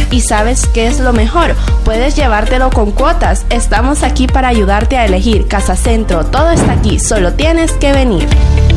Y ¿sabes qué es lo mejor? Puedes llevártelo con cuotas. Estamos aquí para ayudarte a elegir. Casa Centro, todo está aquí, solo tienes que venir.